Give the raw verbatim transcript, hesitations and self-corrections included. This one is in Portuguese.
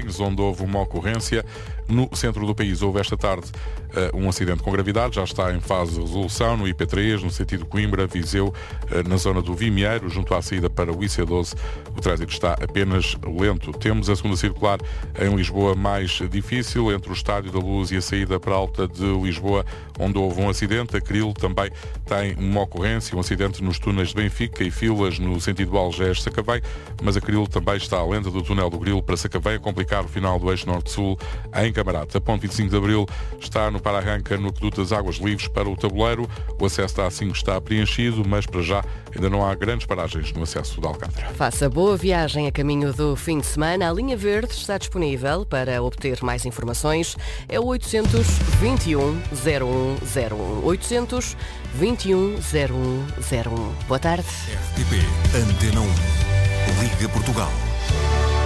Matosinhos, onde houve uma ocorrência. No centro do país houve esta tarde uh, um acidente com gravidade, já está em fase de resolução no I P três, no sentido Coimbra, Viseu, uh, na zona do Vimieiro, junto à saída para o I C doze. O trânsito está apenas lento. Temos a segunda circular em Lisboa mais difícil, entre o Estádio da Luz e a saída para a Alta de Lisboa, onde houve um acidente. A Cril também tem uma ocorrência, um acidente nos túneis de Benfica e filas no sentido Algés-Sacavém, mas a Cril também está lenta do túnel do Grilo para Sacavém, a complicar o final do eixo norte-sul em Camarate. A ponte vinte e cinco de Abril está no para-arranca no aqueduto das Águas Livres para o Tabuleiro. O acesso da A cinco está preenchido, mas para já ainda não há grandes paragens no acesso de Alcântara. Faça boa viagem a caminho do fim de semana. A linha verde está disponível para obter mais informações. É o oitocentos vinte e um zero um zero um. oitocentos vinte e um zero um zero um. Boa tarde. R T P Antena um. Liga Portugal.